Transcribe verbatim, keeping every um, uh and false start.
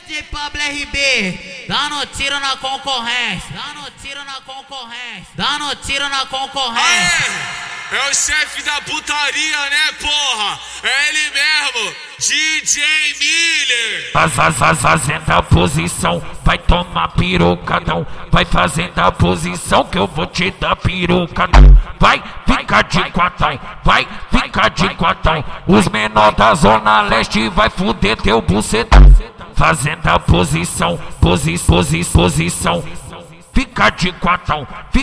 D J Pablo R B, dando tiro na concorrência, dando tiro na concorrência, dando tiro na concorrência. É o chefe da putaria, né, porra? É ele mesmo, D J Miller. Faz, faz, faz, fazendo a posição, vai tomar pirocadão. Vai fazendo a posição que eu vou te dar pirocadão. Vai ficar de quatão, vai ficar de quatão. Os menores da Zona Leste vai fuder teu bucetão. Fazendo a posição, posi, posi, posição. Fica de quatão.